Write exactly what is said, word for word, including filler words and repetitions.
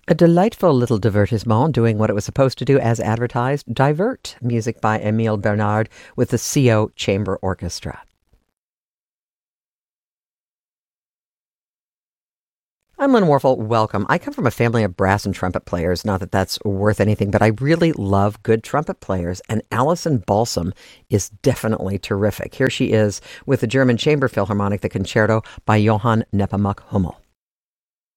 A delightful little divertissement doing what it was supposed to do as advertised. Divert, music by Emile Bernard with the C O Chamber Orchestra. I'm Lynn Warfel. Welcome. I come from a family of brass and trumpet players. Not that that's worth anything, but I really love good trumpet players, and Alison Balsam is definitely terrific. Here she is with the German Chamber Philharmonic, the concerto by Johann Nepomuk Hummel.